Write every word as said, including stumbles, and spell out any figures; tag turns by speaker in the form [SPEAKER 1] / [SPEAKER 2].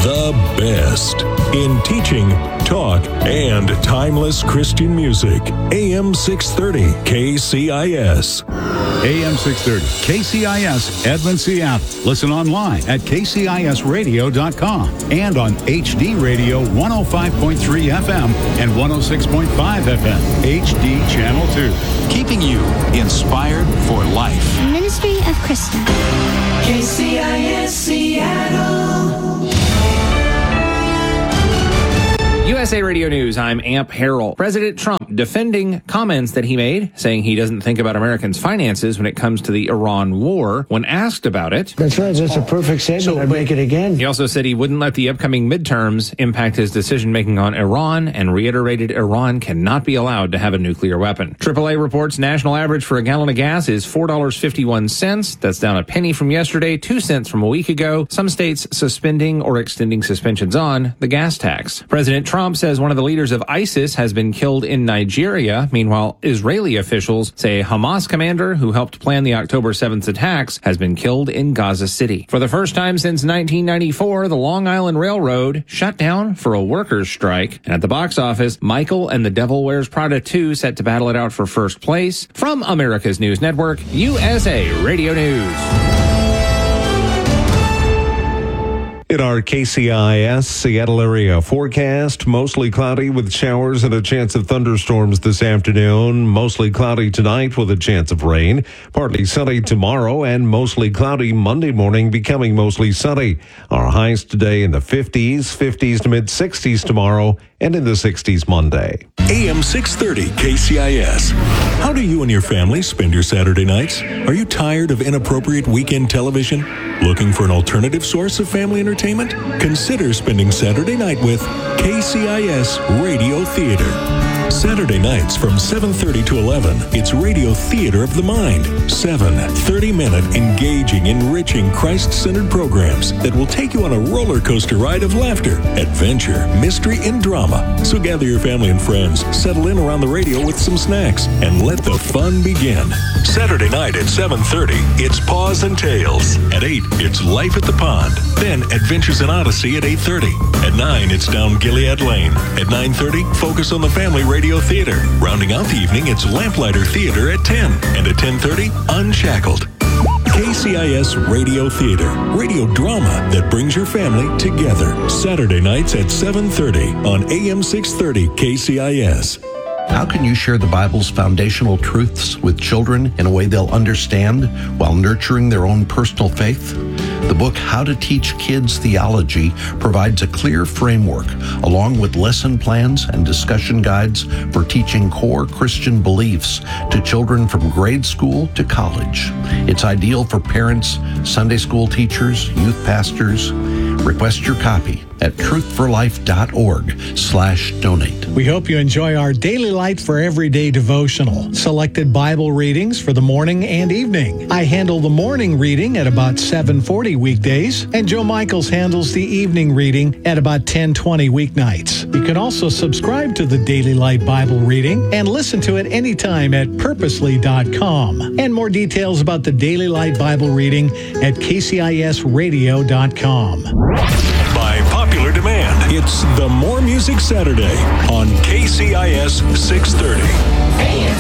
[SPEAKER 1] the best in teaching, talk, and timeless Christian music. A M six thirty K C I S.
[SPEAKER 2] A M six thirty K C I S, Edmond, Seattle. Listen online at K C I S radio dot com and on H D Radio one oh five point three F M and one oh six point five F M, H D Channel two.
[SPEAKER 3] Keeping you inspired for life.
[SPEAKER 4] Ministry of Krista.
[SPEAKER 5] K C I S Seattle.
[SPEAKER 6] U S A Radio News, I'm Amp Harrell. President Trump defending comments that he made, saying he doesn't think about Americans' finances when it comes to the Iran war. When asked about it...
[SPEAKER 7] That's right, that's a perfect statement. So, I'd make it again.
[SPEAKER 6] He also said he wouldn't let the upcoming midterms impact his decision-making on Iran and reiterated Iran cannot be allowed to have a nuclear weapon. triple A reports national average for a gallon of gas is four dollars and fifty-one cents. That's down a penny from yesterday, two cents from a week ago. Some states suspending or extending suspensions on the gas tax. President Trump says one of the leaders of ISIS has been killed in Nigeria. Meanwhile, Israeli officials say a Hamas commander who helped plan the October seventh attacks has been killed in Gaza City. For the first time since nineteen ninety-four, the Long Island Railroad shut down for a workers' strike. And at the box office, Michael and the Devil Wears Prada two set to battle it out for first place. From America's News Network, U S A Radio News.
[SPEAKER 8] In our K C I S Seattle area forecast, mostly cloudy with showers and a chance of thunderstorms this afternoon. Mostly cloudy tonight with a chance of rain. Partly sunny tomorrow and mostly cloudy Monday morning, becoming mostly sunny. Our highs today in the fifties, fifties to mid sixties tomorrow, and in the sixties Monday.
[SPEAKER 1] A M six thirty K C I S. How do you and your family spend your Saturday nights? Are you tired of inappropriate weekend television? Looking for an alternative source of family entertainment? Consider spending Saturday night with K C I S Radio Theater. Saturday nights from seven thirty to eleven, it's Radio Theater of the Mind. Seven thirty-minute, engaging, enriching, Christ-centered programs that will take you on a roller coaster ride of laughter, adventure, mystery, and drama. So gather your family and friends, settle in around the radio with some snacks, and let the fun begin. Saturday night at seven thirty, it's Paws and Tales. At eight, it's Life at the Pond. Then Adventures in Odyssey at eight thirty. At nine, it's Down Gilead Lane. At nine thirty, Focus on the Family Radio Theater. Rounding out the evening, it's Lamplighter Theater at ten. And at ten thirty, Unshackled. K C I S Radio Theater. Radio drama that brings your family together. Saturday nights at seven thirty on A M six thirty K C I S.
[SPEAKER 9] How can you share the Bible's foundational truths with children in a way they'll understand while nurturing their own personal faith? The book How to Teach Kids Theology provides a clear framework along with lesson plans and discussion guides for teaching core Christian beliefs to children from grade school to college. It's ideal for parents, Sunday school teachers, youth pastors. Request your copy at truthforlife.org slash donate.
[SPEAKER 10] We hope you enjoy our Daily Light for Everyday devotional. Selected Bible readings for the morning and evening. I handle the morning reading at about seven forty weekdays, and Joe Michaels handles the evening reading at about ten twenty weeknights. You can also subscribe to the Daily Light Bible reading and listen to it anytime at purposely dot com. And more details about the Daily Light Bible reading at K C I S radio dot com.
[SPEAKER 1] By popular demand, it's the More Music Saturday on K C I S six thirty.
[SPEAKER 5] A M